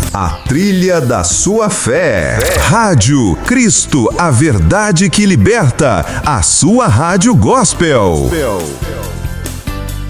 A trilha da sua fé. Rádio Cristo, a verdade que liberta. A sua rádio gospel.